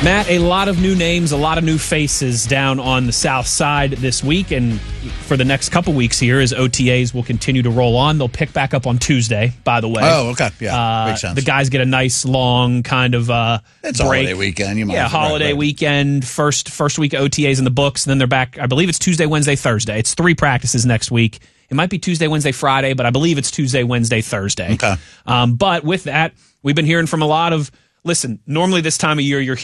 Matt, a lot of new names, a lot of new faces down on the south side this week, and for the next couple weeks here as OTAs will continue to roll on. They'll pick back up on Tuesday, by the way. Oh, okay. Yeah, makes sense. The guys get a nice, long kind of it's break. Holiday weekend. You might Holiday weekend, first week OTAs in the books, and then they're back. I believe it's Tuesday, Wednesday, Thursday. It's 3 practices next week. It might be Tuesday, Wednesday, Friday, but I believe it's Tuesday, Wednesday, Thursday. Okay. But with that, we've been hearing from a lot of, listen, normally this time of year you're